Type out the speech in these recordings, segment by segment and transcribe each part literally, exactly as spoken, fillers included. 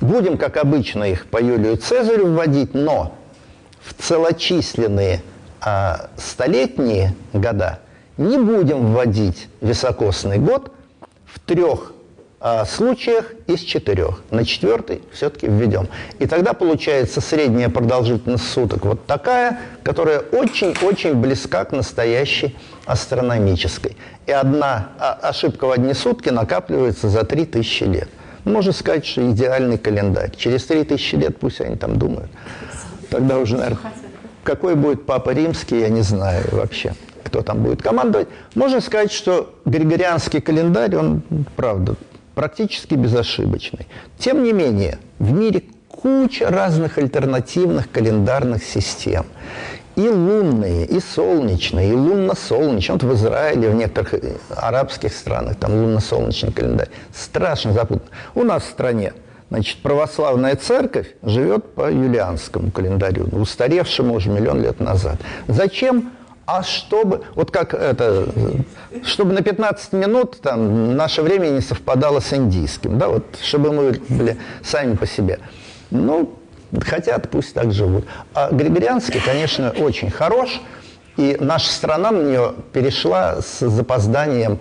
Будем, как обычно, их по Юлию Цезарю вводить, но в целочисленные а, столетние года не будем вводить високосный год в трех а, случаях из четырех. На четвертый все-таки введем. И тогда получается средняя продолжительность суток вот такая, которая очень-очень близка к настоящей астрономической. И одна а, ошибка в одни сутки накапливается за три тысячи лет. Можно сказать, что идеальный календарь. Через три тысячи лет пусть они там думают. Тогда уже, наверное, какой будет Папа Римский, я не знаю вообще, кто там будет командовать. Можно сказать, что григорианский календарь, он, правда, практически безошибочный. Тем не менее, в мире куча разных альтернативных календарных систем. И лунные, и солнечные, и лунно-солнечные. Вот в Израиле, в некоторых арабских странах, там лунно-солнечный календарь. Страшно запутанно. У нас в стране, значит, православная церковь живет по юлианскому календарю, устаревшему уже миллион лет назад. Зачем? А чтобы, вот как это, чтобы на пятнадцать минут там, наше время не совпадало с индийским, да, вот, чтобы мы были сами по себе. Ну, хотят, пусть так живут. А григорианский, конечно, очень хорош, и наша страна на нее перешла с запозданием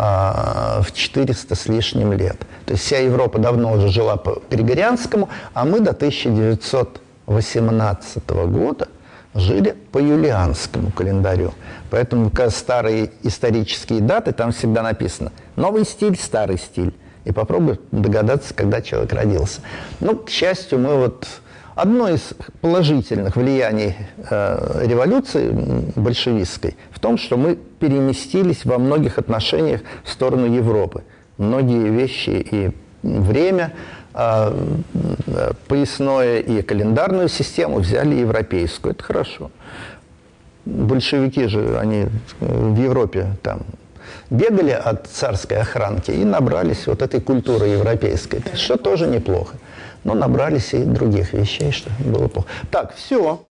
а, в четыреста с лишним лет. То есть вся Европа давно уже жила по григорианскому, а мы до тысяча девятьсот восемнадцатого года жили по юлианскому календарю. Поэтому, когда старые исторические даты, там всегда написано «новый стиль, старый стиль». И попробуй догадаться, когда человек родился. Ну, к счастью, мы вот... Одно из положительных влияний э, революции большевистской в том, что мы переместились во многих отношениях в сторону Европы. Многие вещи и время э, поясное, и календарную систему взяли европейскую. Это хорошо. Большевики же, они в Европе там бегали от царской охранки и набрались вот этой культуры европейской, что тоже неплохо. Но набрались и других вещей, что было плохо. Так, все.